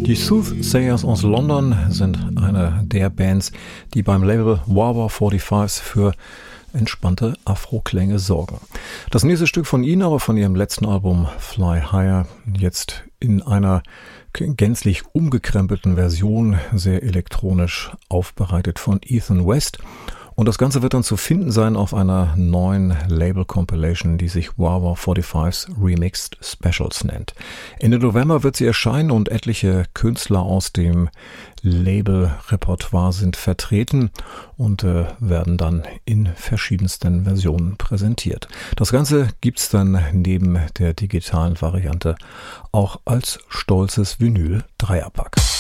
Die Soothsayers aus London sind eine der Bands, die beim Label Wah-Wah 45s für entspannte Afro-Klänge sorgen. Das nächste Stück von ihnen, aber von ihrem letzten Album Fly Higher, jetzt in einer gänzlich umgekrempelten Version, sehr elektronisch aufbereitet von Ethan West. Und das Ganze wird dann zu finden sein auf einer neuen Label-Compilation, die sich Wah-Wah 45's Remixed Specials nennt. Ende November wird sie erscheinen und etliche Künstler aus dem Label-Repertoire sind vertreten und werden dann in verschiedensten Versionen präsentiert. Das Ganze gibt's dann neben der digitalen Variante auch als stolzes Vinyl-Dreierpack.